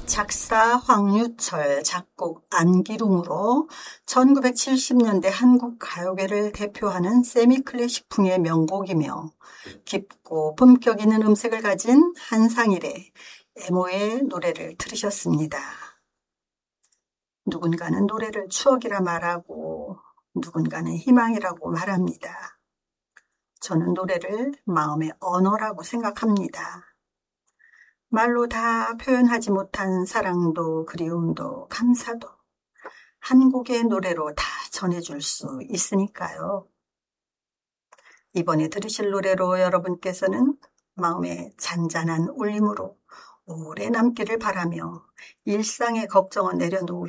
작사 황유철, 작곡 안기룽으로 1970년대 한국 가요계를 대표하는 세미클래식풍의 명곡이며 깊고 품격 있는 음색을 가진 한상일의 애모의 노래를 들으셨습니다. 누군가는 노래를 추억이라 말하고 누군가는 희망이라고 말합니다. 저는 노래를 마음의 언어라고 생각합니다. 말로 다 표현하지 못한 사랑도 그리움도 감사도 한 곡의 노래로 다 전해줄 수 있으니까요. 이번에 들으실 노래로 여러분께서는 마음의 잔잔한 울림으로 오래 남기를 바라며 일상의 걱정은 내려놓으시고